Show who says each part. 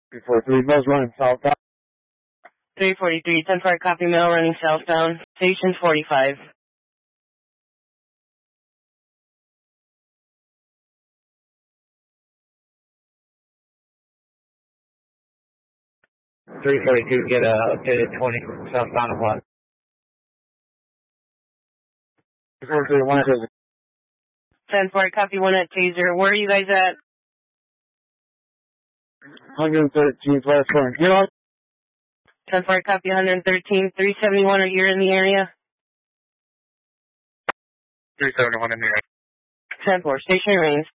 Speaker 1: 343 Mills running southbound.
Speaker 2: 343, 10-4, copy Mill running southbound. Station 45.
Speaker 1: Get updated 20 southbound of what? 341 is
Speaker 2: 10-4, copy 1 at Taser. Where are you guys at?
Speaker 1: 113th West Corner. You know,
Speaker 2: 10-4, copy 113, 371, are you in the area?
Speaker 1: 371 in the area.
Speaker 2: 10-4, station remains.